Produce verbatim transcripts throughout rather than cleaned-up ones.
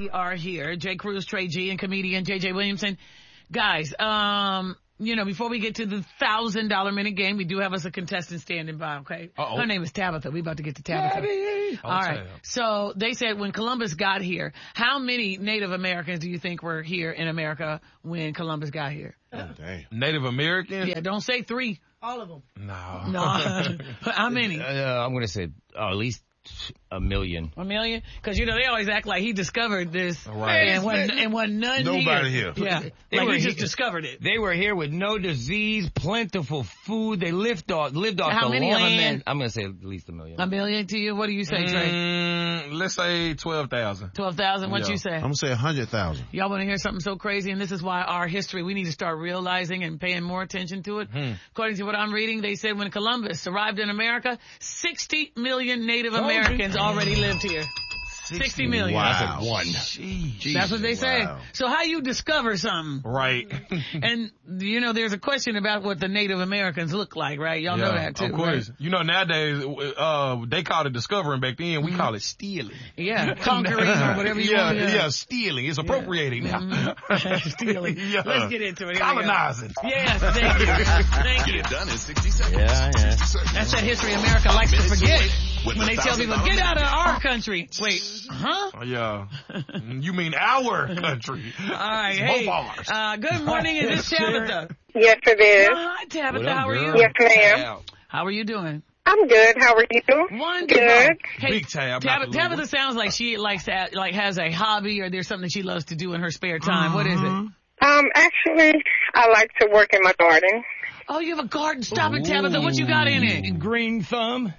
We are here. Jay Cruz, Trey G, and comedian J J Williamson. Guys, um, you know, before we get to the one thousand dollar minute game, we do have us a contestant standing by, okay? Uh-oh. Her name is Tabitha. We about to get to Tabitha. Tabby. All right. So they said when Columbus got here, how many Native Americans do you think were here in America when Columbus got here? Oh, damn. Native American? Yeah, don't say three. All of them. No. No. How many? Uh, I'm going to say uh, at least a million. A million? Because, you know, they always act like he discovered this. Right. And wasn't, and wasn't none Nobody here. here. Yeah. They like were he just here. discovered it. They were here with no disease, plentiful food. They lived off, lived off How the many of them, land. then? I'm going to say at least a million. A million to you? What do you say, Trey? Mm, let's say twelve thousand. twelve thousand? What Yeah. you say? I'm going to say one hundred thousand. Y'all want to hear something so crazy? And this is why our history, we need to start realizing and paying more attention to it. Hmm. According to what I'm reading, they said when Columbus arrived in America, sixty million Native Told you. Americans already lived here. sixty million. Wow. One. That's what they say. Wow. So how you discover something? Right. And, you know, there's a question about what the Native Americans look like, right? Y'all know that too, Of course. right? You know, nowadays, uh, they call it discovering. Back then, we call it stealing. Yeah, conquering or whatever you yeah, want. Yeah, stealing. It's appropriating now. Mhm. Stealing. Yeah. Let's get into it. Here we go. Colonizing. Yes, thank you. Thank you. Get it done in sixty seconds. Yeah, yeah. sixty seconds. That's that history America likes to Minutes forget. away with When the they tell people, one thousand get out of dollar our country. Wait, huh? Oh, yeah. You mean our country. All right, Both hey. ours. Uh, good morning. Is this Tabitha? Yes, it is. Hi, Tabitha. What up, How are you? girl? Yes, ma'am. How are you doing? I'm good. How are you? Wonderful. Good. Hey, Big tab, not Tab- the little Tabitha one. sounds like she likes to, like, has a hobby or there's something she loves to do in her spare time. What is it? Um, actually, I like to work in my garden. Oh, you have a garden. Stop it, Tabitha. What you got in it? Green thumb.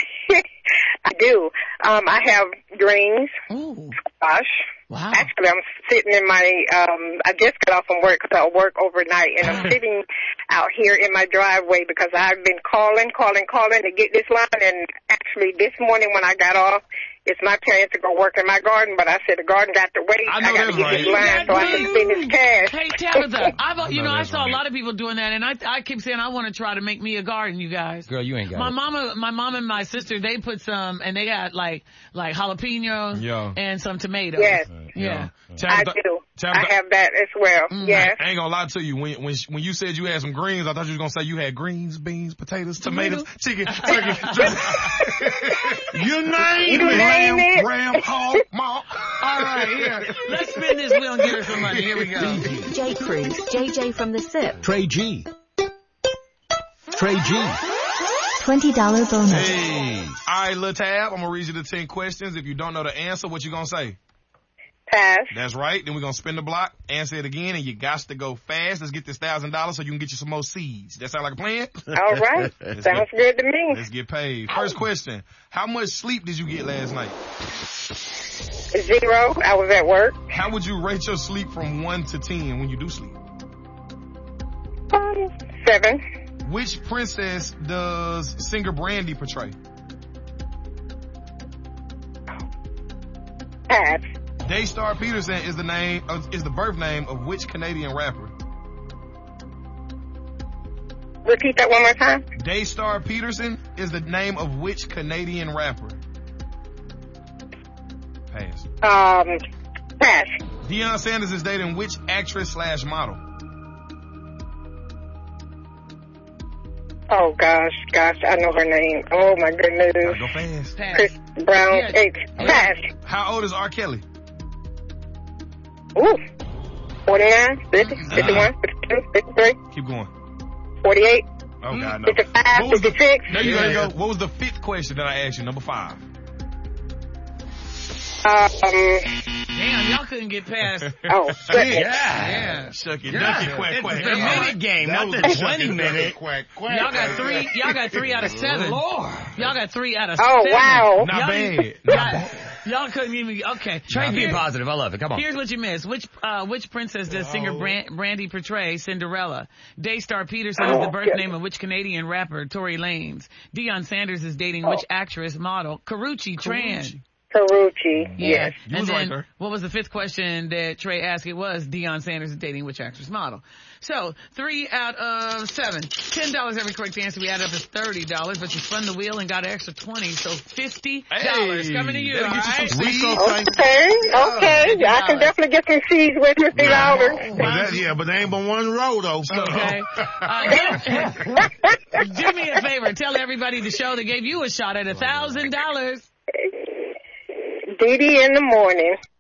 I do. Um, I have greens, Ooh, squash. wow. Actually, I'm sitting in my, um, I just got off from work because I work overnight, and I'm sitting out here in my driveway because I've been calling, calling, calling to get this line, and actually this morning when I got off, it's my turn to go work in my garden, but I said the garden got to wait. I know got to that's get right. this line so I can spend this cash. Hey, Tabitha, I've, you know know, I that's saw a right. lot of people doing that, and I, I keep saying I want to try to make me a garden, you guys. Girl, you ain't got My it. mama, my mom and my sister, they put some, and they got like, like jalapenos Yeah. and some tomatoes. Yes, Yeah. I Tabitha, do. Tabitha, I have that as well. Yes. I ain't gonna lie to you. When when when you said you had some greens, I thought you was gonna say you had greens, beans, potatoes, tomatoes, chicken, turkey. You name You it. name Ram, it. ram, hog, malt. All right, here. Let's spin this wheel and get her some money. Here we go. Jay Cruz, J J from the S I P. Trey G. Trey G. twenty dollar bonus. Hey. All right, little Tab. I'm gonna read you the ten questions. If you don't know the answer, what you gonna say? Pass. That's right. Then we're gonna spin the block, answer it again, and you got to go fast. Let's get this thousand dollars so you can get you some more seeds. That sound like a plan? All right. Let's Sounds get- good to me. Let's get paid. First question. How much sleep did you get last night? Zero. I was at work. How would you rate your sleep from one to ten when you do sleep? Um, seven. Which princess does singer Brandy portray? Pass. Daystar Peterson is the name uh, is the birth name of which Canadian rapper? Repeat that one more time. Daystar Peterson is the name of which Canadian rapper? Pass. Um, pass. Deion Sanders is dating which actress slash model? Oh gosh, gosh, I know her name. Oh my goodness. Gotta go fast. Pass. Chris Brown. Yeah. Eight. Pass. How old is R. Kelly? Ooh. forty-nine, fifty, fifty-one, fifty-two, fifty-three, Keep going. forty-eight, Oh God, no. fifty-five, What was the fifty-six. there you Yeah. go. What was the fifth question that I asked you? Number five. Um, Damn, y'all couldn't get past. oh, goodness. Yeah. Shuck it, Yeah. duck it, quack, It's quack. the minute game, That not was the a twenty shucky minute. ducky quack, quack. Y'all got three, y'all got three out of seven. Lord. Y'all got three out of Oh, seven. wow. Not Y'all- bad. Not Y'all, bad. y'all couldn't even, okay. Trey being Here- positive. I love it. Come on. Here's what you missed. Which uh, which princess does singer Bran- Brandy portray? Cinderella. Daystar Peterson is the birth Oh, name of which Canadian rapper? Tory Lanez. Deion Sanders is dating which actress model? Karuchi Tran. Carucci, Yeah. yes. You And was then, right there. what was the fifth question that Trey asked? It was Deion Sanders is dating which actress model. So, three out of seven. ten dollars every correct answer. We added up to thirty dollars, but you spun the wheel and got an extra twenty, so fifty dollars Hey, coming to you, that'll all get you some right? seeds. Okay, okay. fifty I can dollars. definitely get some seeds with Mister Louder. But that, yeah, but they ain't but one row though. So. Okay. Uh, do, do me a favor. Tell everybody the show that gave you a shot at a thousand dollars. Dee Dee in the morning.